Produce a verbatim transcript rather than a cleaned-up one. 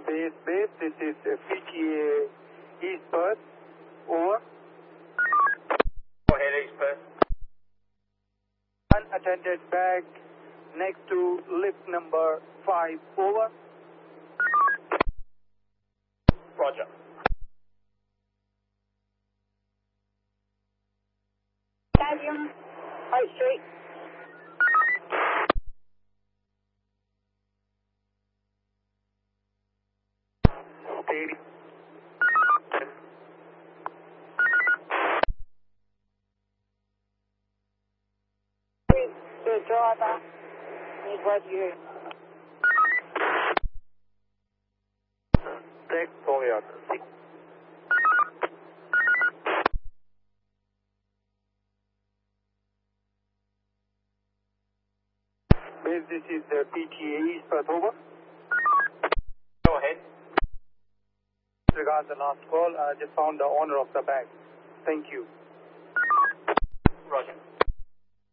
Base, base, this is uh, P T A East Perth. Over. Go ahead, East Perth. Unattended bag next to lift number five. Over. Roger. Stadium, High Street. Stadium. The driver is with you. Take Toyota. Base, this is the P T A East Perth. Over. Go ahead. Regards the last call, I just found the owner of the bag. Thank you. Roger.